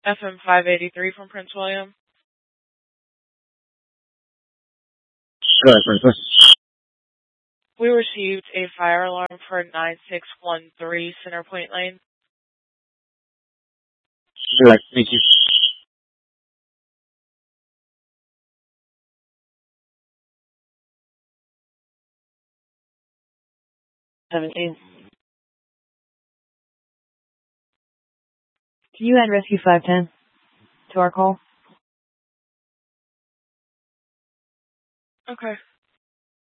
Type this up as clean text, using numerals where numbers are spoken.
FM 583 from Prince William. Go ahead, Princess. We received a fire alarm for 9613 Centerpoint Lane. Correct. Thank you. Can you add Rescue 510 to our call? Okay.